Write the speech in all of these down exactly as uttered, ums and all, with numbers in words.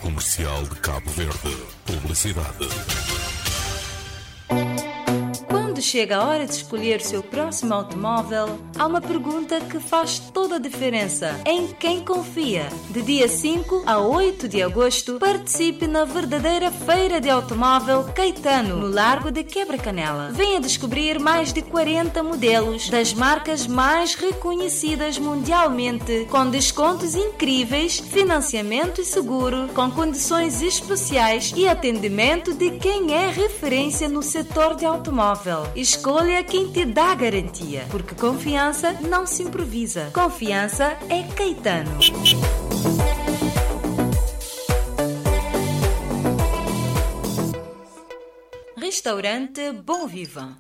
Comercial de Cabo Verde. Publicidade. Quando chega a hora de escolher seu próximo automóvel, há uma pergunta que faz toda a diferença. Em quem confia? De dia cinco a oito de agosto, participe na verdadeira Feira de Automóvel Caetano, no Largo de Quebra-Canela. Venha descobrir mais de quarenta modelos das marcas mais reconhecidas mundialmente, com descontos incríveis, financiamento seguro, com condições especiais e atendimento de quem é referência no setor de automóvel. Escolha quem te dá garantia, porque confiança não se improvisa. Confiança é Caetano. Restaurante Bom Vivant.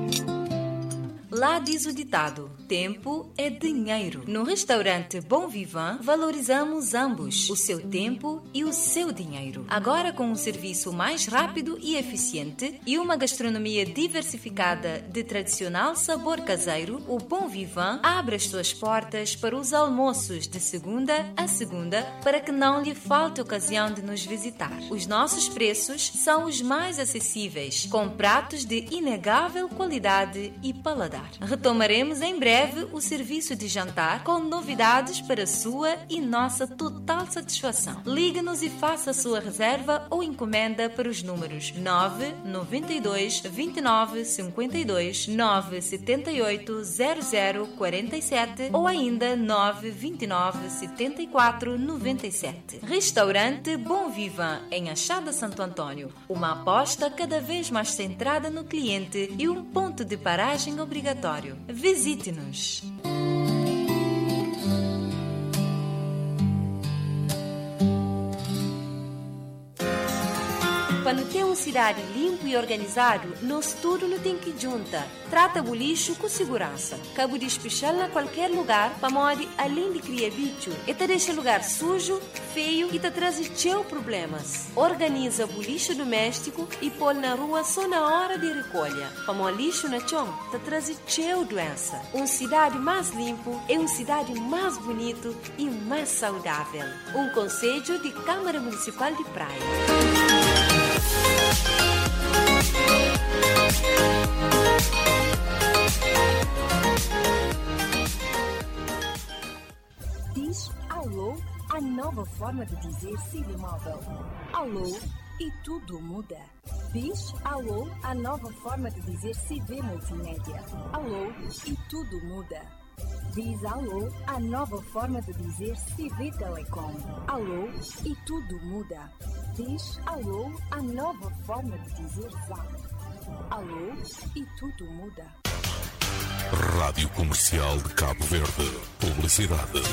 Lá diz o ditado: tempo é dinheiro. No restaurante Bom Vivant, valorizamos ambos, o seu tempo e o seu dinheiro. Agora com um serviço mais rápido e eficiente e uma gastronomia diversificada de tradicional sabor caseiro, o Bom Vivant abre as suas portas para os almoços de segunda a segunda para que não lhe falte ocasião de nos visitar. Os nossos preços são os mais acessíveis, com pratos de inegável qualidade e paladar. Retomaremos em breve o serviço de jantar com novidades para sua e nossa total satisfação. Ligue-nos e faça a sua reserva ou encomenda para os números nove nove dois, vinte e nove, cinquenta e dois, nove sete oito, zero zero quatro sete ou ainda nove vinte e nove, setenta e quatro, noventa e sete. Restaurante Bom Vivant, em Achada Santo Antônio. Uma aposta cada vez mais centrada no cliente e um ponto de paragem obrigatório. Visite-nos. Quando tem uma cidade limpa e organizado, nós tudo não tem que junta. Trata o lixo com segurança. Cabo de espichar a qualquer lugar, para modo além de criar bicho, e te deixa lugar sujo, feio e te traz teu problemas. Organiza o lixo doméstico e põe na rua só na hora de recolha. Para o lixo na chão, te traz teu doença. Uma cidade mais limpo é uma cidade mais bonito e mais saudável. Um conselho de Câmara Municipal de Praia. Diz alô, a nova forma de dizer Cinemóvel. Alô e tudo muda. Diz alô, a nova forma de dizer C V Multimédia. Alô e tudo muda. Diz alô, a nova forma de dizer C V Telecom. Alô e tudo muda. Diz alô, a nova forma de dizer Zap. Alô e tudo muda. Rádio Comercial de Cabo Verde. Publicidade.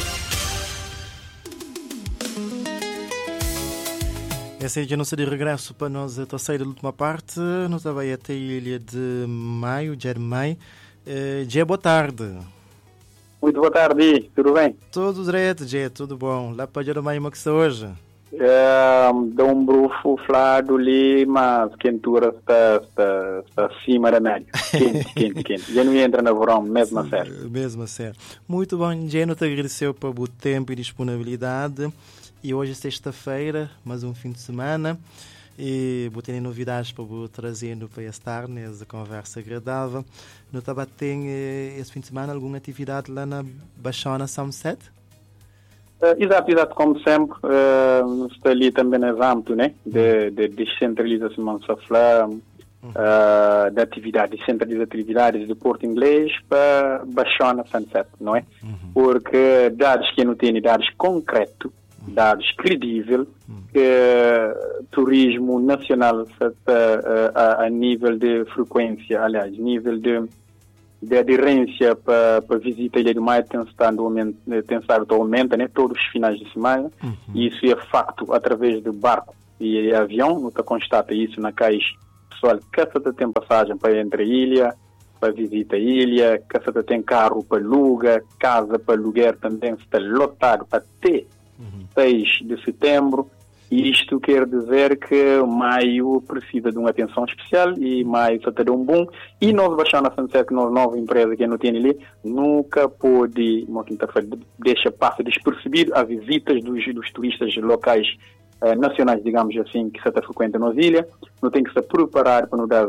Essa é a nossa de regresso para nós a terceira e última parte. Nós vai até a ilha de Maio, dia de Maio. Dia, boa tarde. Muito boa tarde, tudo bem? Tudo direito, Dia, tudo bom. Lá para dia de Maio, como é que hoje? É, dá um brufo flado ali, mas quentura está, está, está acima da média. Quente, quente, quente. Já não entra no verão, mesmo a sério. Mesmo a sério. Muito bom, Dia, não te agradeceu pelo tempo e disponibilidade. E hoje é sexta-feira, mais um fim de semana. E vou ter novidades para vou trazendo para estar nessa conversa agradável. No Tabat tem esse fim de semana alguma atividade lá na Baixona Sunset? Uh, exato, exato, como sempre, uh, está ali também no âmbito, né, de, de descentralização uh, uh, da atividade, descentralização de atividades do Porto Inglês para Baixona Sunset, não é? Uhum. Porque dados que não têm dados concretos, dados credíveis, que uh, turismo nacional a, a, a nível de frequência, aliás, nível de de aderência para a visita à Ilha do Maio tem estado tem estado aumenta, né, todos os finais de semana. Uhum. E isso é facto através de barco e avião. Não constata isso na caixa. Pessoal, caça tem passagem para entre a ilha, para visita à ilha, caça tem carro para aluga, casa para aluguer também está lotado até uhum. seis de setembro. E isto quer dizer que maio precisa de uma atenção especial e maio só tem um boom. E nós baixamos a Sunset, que nós nova empresa que não tem ali, nunca pode, uma quinta-feira, deixa passar despercebido as visitas dos, dos turistas locais uh, nacionais, digamos assim, que se está frequente nas ilhas. Não tem que se preparar para nos dar,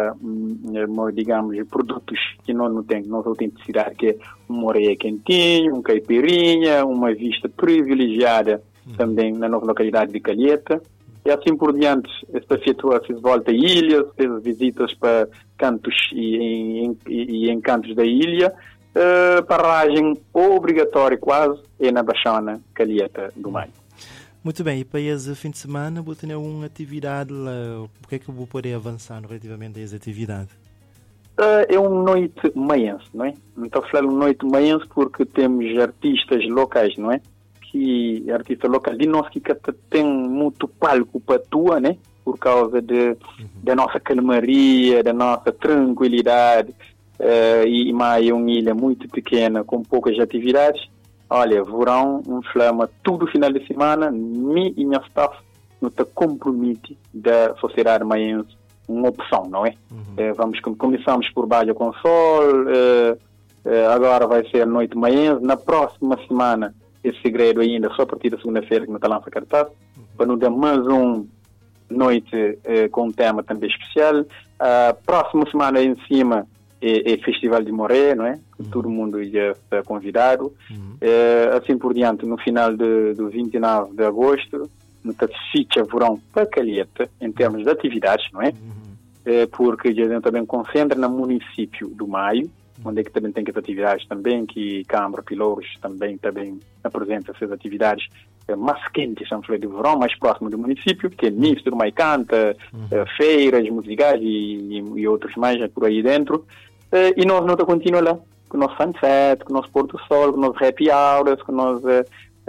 uh, digamos, produtos que nós não temos, nossa autenticidade, que é uma areia quentinha, um caipirinha, uma vista privilegiada também na nossa localidade de Calheta. E assim por diante, esta feita se volta a ilhas, fez visitas para cantos e, e, e encantos da ilha. Uh, paragem obrigatória quase é na Baixana Calheta do Maio. Muito bem, e para esse fim de semana, vou ter uma atividade lá. O que é que eu vou poder avançar relativamente a essa atividade? Uh, é uma noite maiense, não é? Então, falando uma noite maiense porque temos artistas locais, não é? Que artista local de nós que tem muito palco para tua, né? Por causa de, uhum. da nossa calmaria, da nossa tranquilidade. Uh, e mais é uma ilha muito pequena com poucas atividades. Olha, verão, um flama todo final de semana, me e minha staff não te compromete da sociedade maiense uma opção, não é? Uhum. Uh, vamos, começamos por Baixo com Sol, uh, uh, agora vai ser noite maiense, na próxima semana esse segredo ainda só a partir da segunda-feira que não está lança cartaz, uhum. para nos dar mais um noite uh, com um tema também especial. A uh, próxima semana em cima É, é Festival de Moré, não é? Uhum. Todo mundo já está convidado. Uhum. É, assim por diante, no final de, do vinte e nove de agosto, no ficha verão para Calheta, em termos de atividades, não é? Uhum. É porque a gente também concentra no município do Maio, uhum. onde é que também tem as atividades também, que Câmara, Pilouros também, também apresenta essas atividades é, mais quentes, vamos falar de verão, mais próximo do município, que é Nisto do Maicanta, uhum. é, feiras musicais e, e, e outros mais é, por aí dentro. Uh, e nós não continuamos lá, com o nosso sunset, com o nosso pôr do sol, com o nosso happy hours, com o nosso uh,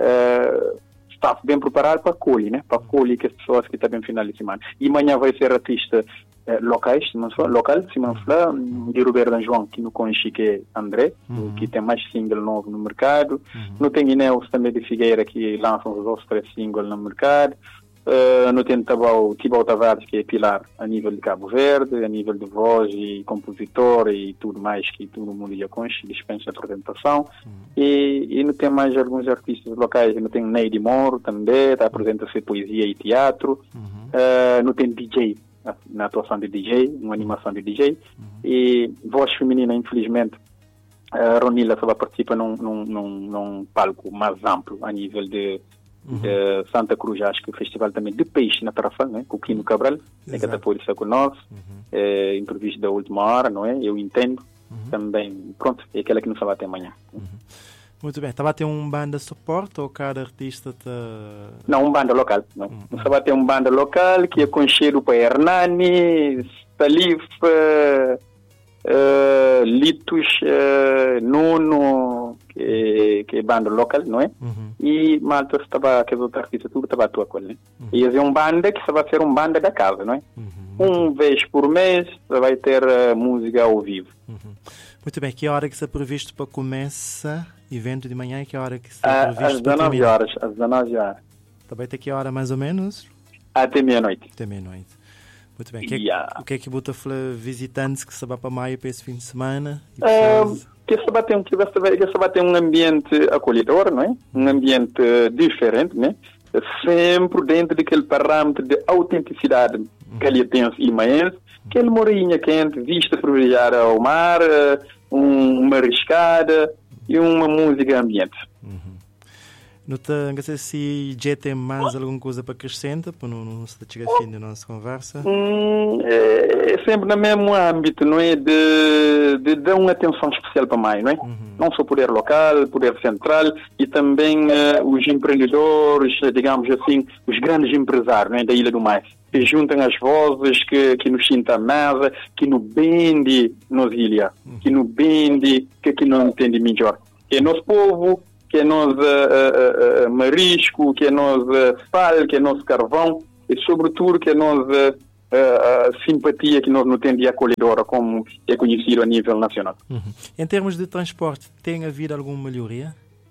uh, staff bem preparado para acolher, né? Para acolher que as pessoas que estão bem no final de semana. E amanhã vai ser artista uh, locais, se não for, local, se não for, de Roberto João, que no conhece que é André, uhum. que tem mais single novo no mercado. Uhum. Não tem Ineus também de Figueira, que lançam os outros três singles no mercado. Uh, não tem o Tibau Tavares, que é pilar a nível de Cabo Verde, a nível de voz e compositor e tudo mais que todo mundo já conhece, dispensa a apresentação. Uhum. E, e não tem mais alguns artistas locais, não tem Neide Moro também, está apresenta-se poesia e teatro. Uhum. Uh, não tem D J, na atuação de D J, uma animação de D J. Uhum. E voz feminina, infelizmente, a Ronila só vai participar num, num, num, num palco mais amplo a nível de Uhum. de Santa Cruz, acho que o festival também de peixe na Tarrafal, né? Com o Quino Cabral, tem que estar por isso conosco, uhum. é, imprevisto da última hora, não é? Eu entendo, uhum. também, pronto, é aquela que não sabe até amanhã. Uhum. Muito bem, estava a ter um banda de suporte ou cada artista está... Não, um banda local, não. Uhum. Estava a ter um banda local que é conhecido para Hernani, Salif, uh, uh, Litos, uh, Nuno, que, que é banda local, não é? Uhum. E Malta estava, que os outros artistas, tudo estava a tua com ele. Uhum. E é um banda que estava a ser um banda da casa, não é? Uhum. Um vez por mês vai ter uh, música ao vivo. Uhum. Muito bem, que hora que está previsto para começar evento de manhã e que hora que está previsto às para terminar? dezenove horas, às dezenove horas. Também até que hora mais ou menos? Até meia-noite. Até meia-noite. Muito bem. Yeah. Que, o que é que bota visitantes que se vai para Maio para esse fim de semana? Uh, que se vai ter um, que se vai ter um ambiente acolhedor, não é? Um ambiente uh, diferente, né? Sempre dentro daquele parâmetro de autenticidade uhum. calhetense e maense, aquele morinha quente, vista privilegiada ao mar, uh, um, uma riscada e uma música ambiente. Uhum. Não sei se já tem mais alguma coisa para acrescentar, para não, não se chegar ao fim da nossa conversa. Hum, é, é sempre no mesmo âmbito, não é? De, de dar uma atenção especial para mais, não é? Uhum. Não só o poder local, poder central e também uh, os empreendedores, digamos assim, os grandes empresários, não é? Da Ilha do Maio, que juntam as vozes que, que nos sintam a mesa, que nos bende nos ilhas, uhum. que nos bende, que, que não entende melhor. Que é nosso povo, que é nosso uh, uh, uh, marisco, que é nosso uh, sal, que é nosso carvão e, sobretudo, que é nossa uh, uh, simpatia que nós não temos de acolhedora, como é conhecido a nível nacional. Uhum. Em termos de transporte, tem havido alguma melhoria?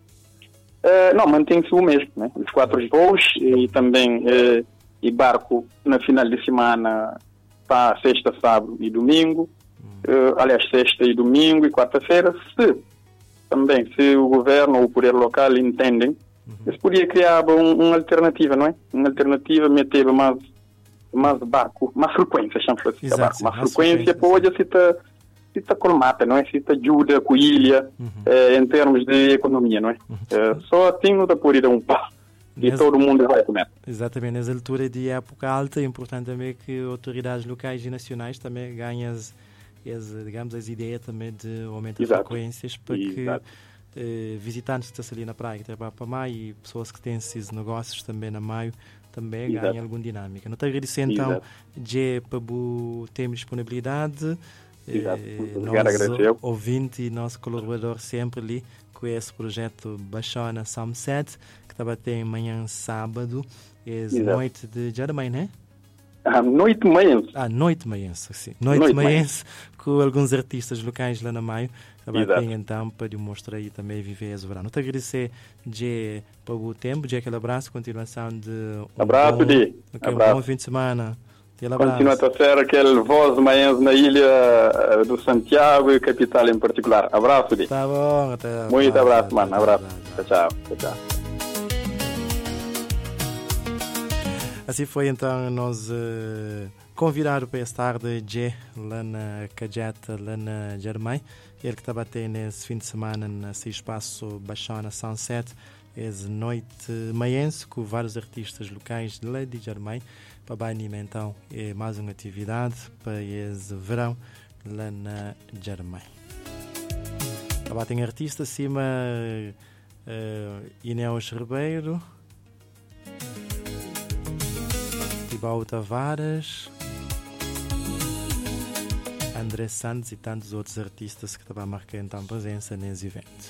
Uh, não, mantém-se o mesmo, né? Os quatro voos e também uh, e barco na final de semana para sexta, sábado e domingo. Uhum. Uh, aliás, sexta e domingo e quarta-feira, se também, se o governo ou o poder local entendem Uhum. Eles podiam criar um, uma alternativa, não é? Uma alternativa, meter mais, mais barco, mais frequência, chamamos assim, Exato, barco. sim, Mais mais frequência, frequência, pode se te, se te colmata, não é? Se te ajuda com a ilha, Uhum. eh, em termos de economia, não é? Uhum. Eh, só assim não dá por ir a um passo. E Nesse- todo mundo vai comer. Exatamente, nessa altura de época alta é importante também que autoridades locais e nacionais também ganhem as, as, digamos, as ideias também de aumento de Exato. frequências para Exato. que eh, visitantes que estão ali na praia, que trabalham para Maio e pessoas que têm esses negócios também na Maio também Exato. ganhem alguma dinâmica. Não te agradecer então, Exato. Jé, para o tempo de disponibilidade. Exato. Eh, Muito obrigado, nós, agradeço. ouvinte e nosso colaborador sempre ali com esse projeto Baixona Sunset, que estava até amanhã sábado, é Exato. noite de Jarmai, né? À noite manhã. Ah, noite maiense, sim. Noite, Noite maiense, com alguns artistas locais lá na Maio. Estava Exato. até então para demonstrar e também viver esse verão. Não te agradecer, Jé, para o tempo, Jé, aquele abraço, continuação de um Abraço, bom, Di. ok, um Abraço. bom fim de semana. Aquele abraço. Continua a ser aquele voz manhãs na ilha eh, do Santiago e capital em particular. Abraço, Di. Tá bom, até Muito abraço, mano. até- Abraço. até- Tchau, tchau. Tchau, tchau. Assim foi então nós uh, convidaram para esta tarde Jé lá na Cajeta, lá na Jarmai. Ele que estava até nesse fim de semana nesse espaço Baixona Sunset, essa noite maiense com vários artistas locais de lá de Jarmai. Para anime então é mais uma atividade para esse verão lá na Jarmai. Lá tem artista acima uh, Ineus Ribeiro, Tibau Tavares, André Santos e tantos outros artistas que estavam a marcar então presença nesse evento.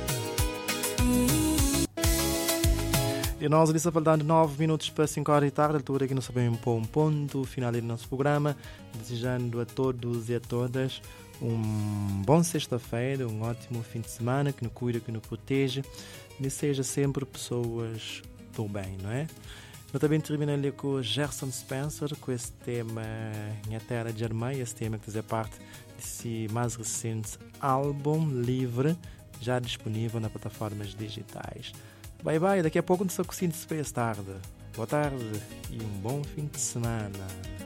E nós ali só faltando nove minutos para cinco horas da tarde, altura que nós sabemos pôr um ponto final do nosso programa, desejando a todos e a todas um bom sexta-feira, um ótimo fim de semana, que nos cuida, que nos proteja, e seja sempre pessoas do bem, não é? Eu também termino ali com o Gerson Spencer, com esse tema Minha Terra de Jarmai, esse tema que fazia parte desse mais recente álbum livre, já disponível nas plataformas digitais. Bye bye, daqui a pouco não sou cozinho de tarde. Boa tarde e um bom fim de semana.